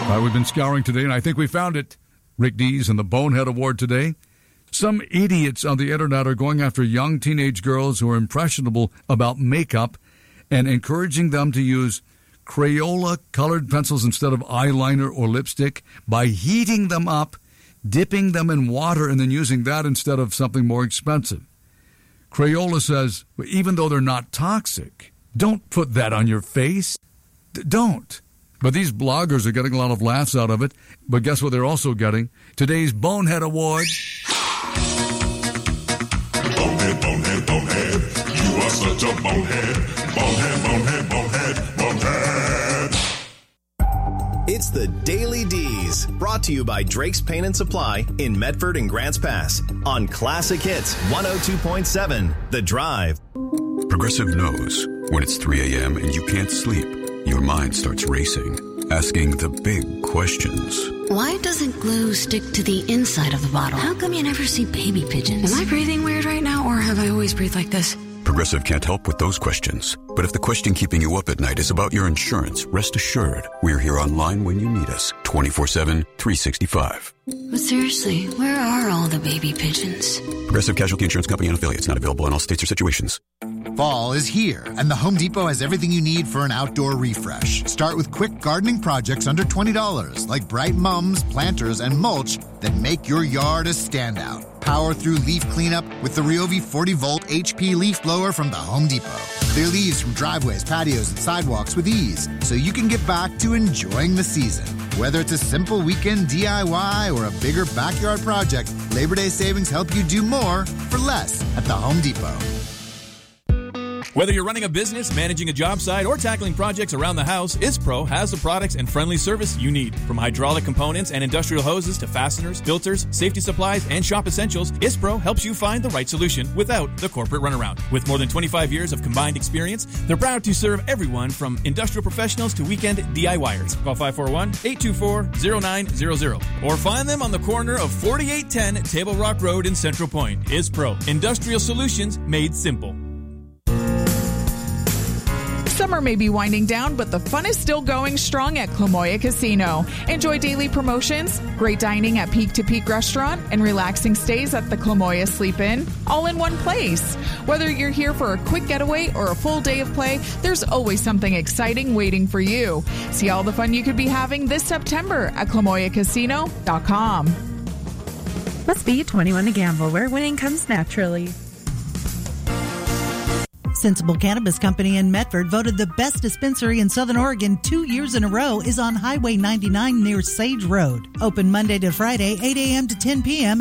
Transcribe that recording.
We've been scouring today, and I think we found it. Rick Dees and the Bonehead Award today. Some idiots on the internet are going after young teenage girls who are impressionable about makeup and encouraging them to use Crayola-colored pencils instead of eyeliner or lipstick by heating them up, dipping them in water, and then using that instead of something more expensive. Crayola says, even though they're not toxic, don't put that on your face. Don't. But these bloggers are getting a lot of laughs out of it. But guess what they're also getting? Today's Bonehead Award. Bonehead, bonehead, bonehead. You are such a bonehead. Bonehead, bonehead, bonehead, bonehead. It's the Daily D's, brought to you by Drake's Paint and Supply in Medford and Grants Pass on Classic Hits 102.7 The Drive. Progressive knows when it's 3 a.m. and you can't sleep, your mind starts racing, asking the big questions. Why doesn't glue stick to the inside of the bottle? How come you never see baby pigeons? Am I breathing weird right now, or have I always breathed like this? Progressive can't help with those questions. But if the question keeping you up at night is about your insurance, rest assured, we're here online when you need us, 24/7, 365. But seriously, where are all the baby pigeons? Progressive Casualty Insurance Company and affiliates, not available in all states or situations. Fall is here, and the Home Depot has everything you need for an outdoor refresh. Start with quick gardening projects under $20, like bright mums, planters, and mulch that make your yard a standout. Power through leaf cleanup with the Ryobi 40-volt HP leaf blower from the Home Depot. Clear leaves from driveways, patios, and sidewalks with ease, so you can get back to enjoying the season. Whether it's a simple weekend DIY or a bigger backyard project, Labor Day savings help you do more for less at the Home Depot. Whether you're running a business, managing a job site, or tackling projects around the house, ISPRO has the products and friendly service you need. From hydraulic components and industrial hoses to fasteners, filters, safety supplies, and shop essentials, ISPRO helps you find the right solution without the corporate runaround. With more than 25 years of combined experience, they're proud to serve everyone from industrial professionals to weekend DIYers. Call 541-824-0900 or find them on the corner of 4810 Table Rock Road in Central Point. ISPRO, industrial solutions made simple. Summer may be winding down, but the fun is still going strong at Clamoya Casino. Enjoy daily promotions, great dining at Peak to Peak Restaurant, and relaxing stays at the Clamoya Sleep Inn, all in one place. Whether you're here for a quick getaway or a full day of play, there's always something exciting waiting for you. See all the fun you could be having this September at ClamoyaCasino.com. Must be 21 to gamble, where winning comes naturally. Sensible Cannabis Company in Medford, voted the best dispensary in Southern Oregon 2 years in a row, is on Highway 99 near Sage Road. Open Monday to Friday, 8 a.m. to 10 p.m.